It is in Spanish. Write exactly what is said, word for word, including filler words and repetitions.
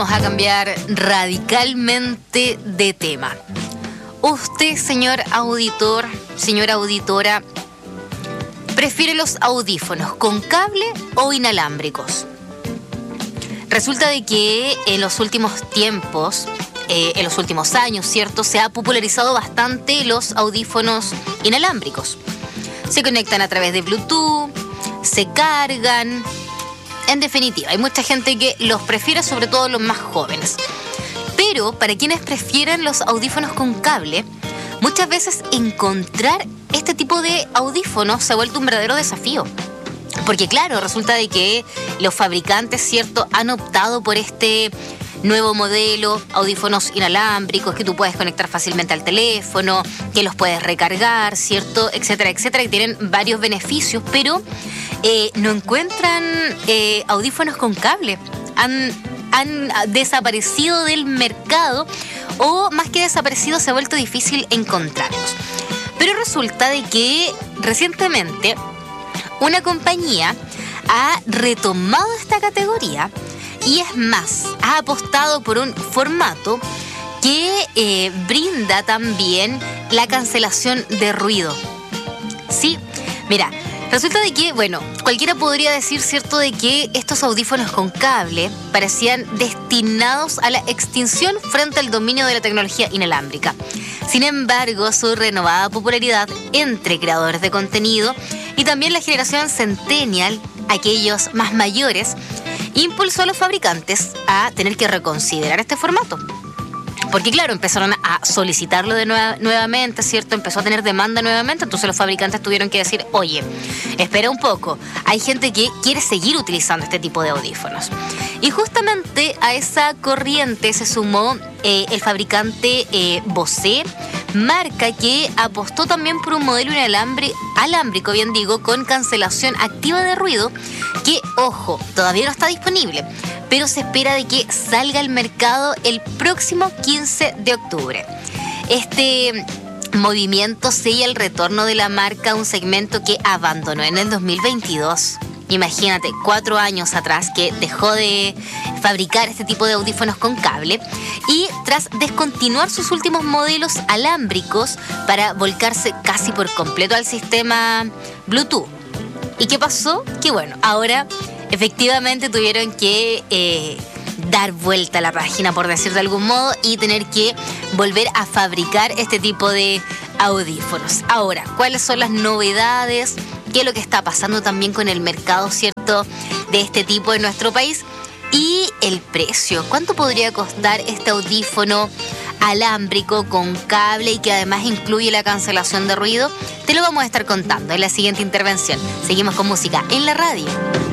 vamos a cambiar radicalmente de tema. Usted, señor auditor, señora auditora, ¿prefiere los audífonos con cable o inalámbricos? Resulta de que en los últimos tiempos, eh, en los últimos años, ¿cierto?, se ha popularizado bastante los audífonos inalámbricos. Se conectan a través de Bluetooth, se cargan. En definitiva, hay mucha gente que los prefiere, sobre todo los más jóvenes. Pero para quienes prefieren los audífonos con cable, muchas veces encontrar este tipo de audífonos se ha vuelto un verdadero desafío. Porque claro, resulta de que los fabricantes, ¿cierto?, han optado por este nuevo modelo, audífonos inalámbricos que tú puedes conectar fácilmente al teléfono, que los puedes recargar, ¿cierto?, etcétera, etcétera, y tienen varios beneficios, pero eh, no encuentran eh, audífonos con cable. Han, han desaparecido del mercado, o más que desaparecido, se ha vuelto difícil encontrarlos. Pero resulta de que recientemente una compañía ha retomado esta categoría y es más, ha apostado por un formato que eh, brinda también la cancelación de ruido. Sí, mira, resulta de que, bueno, cualquiera podría decir, ¿cierto?, de que estos audífonos con cable parecían destinados a la extinción frente al dominio de la tecnología inalámbrica. Sin embargo, su renovada popularidad entre creadores de contenido y también la generación centennial, aquellos más mayores, impulsó a los fabricantes a tener que reconsiderar este formato. Porque claro, empezaron a solicitarlo de nueva, nuevamente, ¿cierto? Empezó a tener demanda nuevamente, entonces los fabricantes tuvieron que decir, oye, espera un poco, hay gente que quiere seguir utilizando este tipo de audífonos. Y justamente a esa corriente se sumó eh, el fabricante eh, Bose, marca que apostó también por un modelo inalámbrico, alámbrico, bien digo, con cancelación activa de ruido, que, ojo, todavía no está disponible, pero se espera de que salga al mercado el próximo quince de octubre. Este movimiento sella el retorno de la marca a un segmento que abandonó en el dos mil veintidós. Imagínate, cuatro años atrás que dejó de fabricar este tipo de audífonos con cable y tras descontinuar sus últimos modelos alámbricos para volcarse casi por completo al sistema Bluetooth. ¿Y qué pasó? Que bueno, ahora efectivamente tuvieron que eh, dar vuelta a la página, por decir de algún modo, y tener que volver a fabricar este tipo de audífonos. Ahora, ¿cuáles son las novedades? ¿Qué es lo que está pasando también con el mercado, ¿cierto?, de este tipo en nuestro país? Y el precio. ¿Cuánto podría costar este audífono alámbrico con cable y que además incluye la cancelación de ruido? Te lo vamos a estar contando en la siguiente intervención. Seguimos con música en la radio.